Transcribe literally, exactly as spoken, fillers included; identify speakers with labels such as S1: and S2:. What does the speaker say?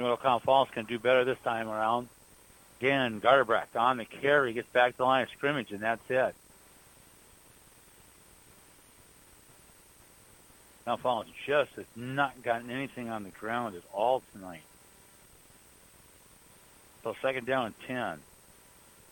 S1: see what O'Connell Falls can do better this time around. Again, Garterbrecht on the carry, gets back to the line of scrimmage, and that's it. O'Connell Falls just has not gotten anything on the ground at all tonight. So second down and ten.